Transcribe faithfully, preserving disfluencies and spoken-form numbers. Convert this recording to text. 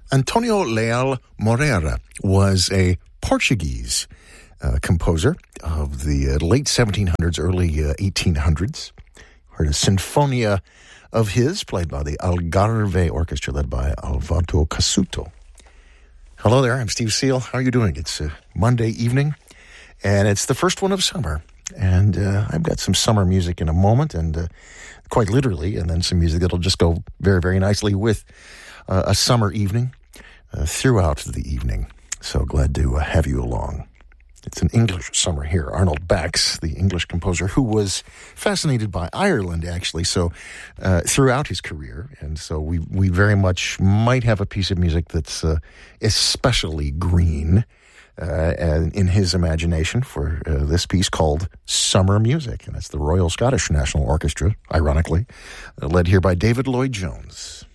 Antonio Leal Moreira was a Portuguese uh, composer of the uh, late seventeen hundreds, early uh, eighteen hundreds. Heard a sinfonia of his played by the Algarve Orchestra led by Alvaro Cassuto. Hello there, I'm Steve Seal. How are you doing? It's uh, Monday evening, and it's the first one of summer. And uh, I've got some summer music in a moment, and uh, quite literally, and then some music that'll just go very, very nicely with uh, a summer evening. Uh, throughout the evening. So glad to uh, have you along. It's an English summer here. Arnold Bax, the English composer, who was fascinated by Ireland, actually, so uh, throughout his career. And so we, we very much might have a piece of music that's uh, especially green uh, in his imagination for uh, this piece called Summer Music. And it's the Royal Scottish National Orchestra, ironically, uh, led here by David Lloyd-Jones.